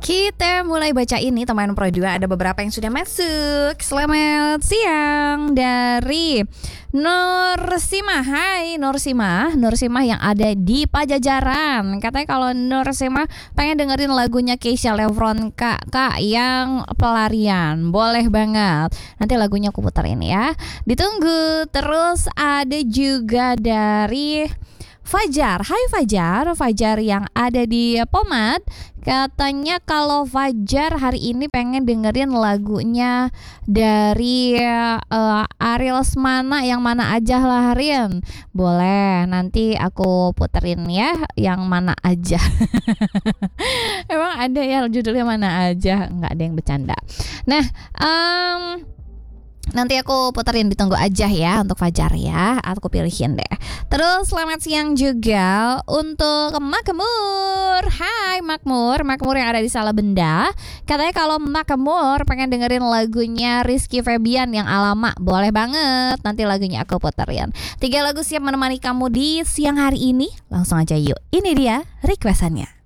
Kita mulai baca ini teman Pro 2. Ada beberapa yang sudah masuk. Selamat siang dari Nursimah. Hai Nursimah yang ada di Pajajaran. Katanya kalau Nursimah pengen dengerin lagunya Keisha Levron Kak yang Pelarian. Boleh banget. Nanti lagunya aku puterin ya. Ditunggu. Terus ada juga dari Fajar. Hai Fajar yang ada di Pomad. Katanya kalau Fajar hari ini pengen dengerin lagunya dari Ariel Semana, yang mana aja lah Rin. Boleh, nanti aku puterin ya yang mana aja. Emang ada ya judulnya mana aja, nggak ada yang bercanda. Nah, nanti aku puterin, ditunggu aja ya untuk Fajar ya. Aku pilihin deh. Terus selamat siang juga untuk Makmur. Hai Makmur yang ada di Salabenda. Katanya kalau Makmur pengen dengerin lagunya Rizky Febian yang Alamak. Boleh banget, nanti lagunya aku puterin. 3 lagu siap menemani kamu di siang hari ini. Langsung aja yuk, ini dia requestannya.